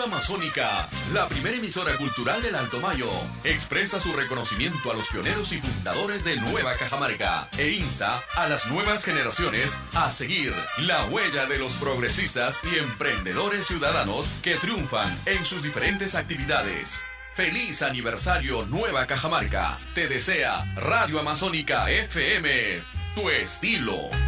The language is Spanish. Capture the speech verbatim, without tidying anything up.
Radio Amazónica, la primera emisora cultural del Alto Mayo, expresa su reconocimiento a los pioneros y fundadores de Nueva Cajamarca e insta a las nuevas generaciones a seguir la huella de los progresistas y emprendedores ciudadanos que triunfan en sus diferentes actividades. ¡Feliz aniversario Nueva Cajamarca! Te desea Radio Amazónica F M, tu estilo.